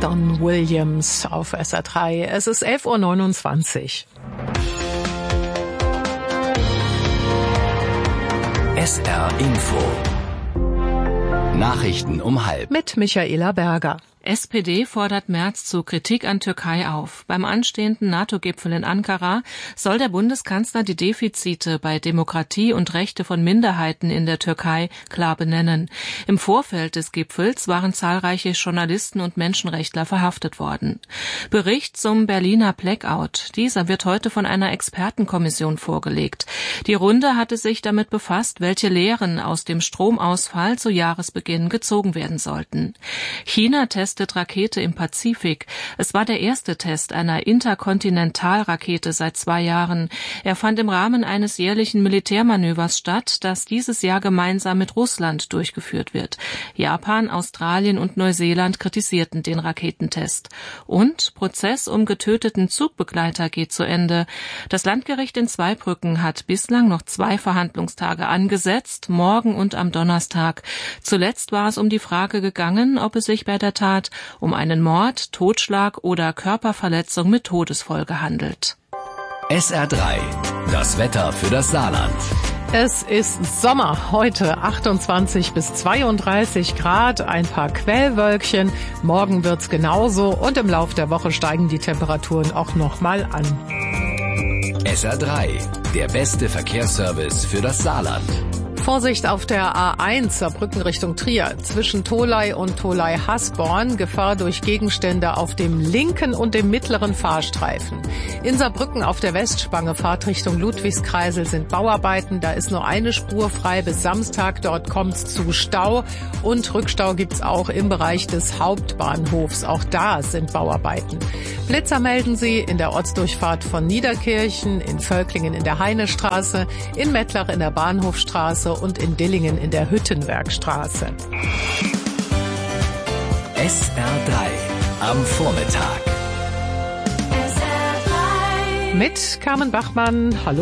Don Williams auf SR3. Es ist 11:29 Uhr. SR Info. Nachrichten um 12:30. Mit Michaela Berger. SPD fordert Merz zu Kritik an Türkei auf. Beim anstehenden NATO-Gipfel in Ankara soll der Bundeskanzler die Defizite bei Demokratie und Rechte von Minderheiten in der Türkei klar benennen. Im Vorfeld des Gipfels waren zahlreiche Journalisten und Menschenrechtler verhaftet worden. Bericht zum Berliner Blackout. Dieser wird heute von einer Expertenkommission vorgelegt. Die Runde hatte sich damit befasst, welche Lehren aus dem Stromausfall zu Jahresbeginn gezogen werden sollten. China testet Rakete im Pazifik. Es war der erste Test einer Interkontinentalrakete seit 2 Jahren. Er fand im Rahmen eines jährlichen Militärmanövers statt, das dieses Jahr gemeinsam mit Russland durchgeführt wird. Japan, Australien und Neuseeland kritisierten den Raketentest. Und Prozess um getöteten Zugbegleiter geht zu Ende. Das Landgericht in Zweibrücken hat bislang noch 2 Verhandlungstage angesetzt, morgen und am Donnerstag. Zuletzt war es um die Frage gegangen, ob es sich bei der Tat um einen Mord, Totschlag oder Körperverletzung mit Todesfolge handelt. SR3, das Wetter für das Saarland. Es ist Sommer, heute 28 bis 32 Grad, ein paar Quellwölkchen. Morgen wird's genauso und im Lauf der Woche steigen die Temperaturen auch nochmal an. SR3, der beste Verkehrsservice für das Saarland. Vorsicht auf der A1 Saarbrücken Richtung Trier. Zwischen Tholey und Tholey-Hasborn Gefahr durch Gegenstände auf dem linken und dem mittleren Fahrstreifen. In Saarbrücken auf der Westspange Fahrtrichtung Ludwigskreisel sind Bauarbeiten. Da ist nur eine Spur frei bis Samstag. Dort kommt's zu Stau. Und Rückstau gibt's auch im Bereich des Hauptbahnhofs. Auch da sind Bauarbeiten. Blitzer melden sie in der Ortsdurchfahrt von Niederkirchen, in Völklingen in der Heinestraße, in Mettlach in der Bahnhofstraße und in Dillingen in der Hüttenwerkstraße. SR3 am Vormittag. Mit Carmen Bachmann. Hallo.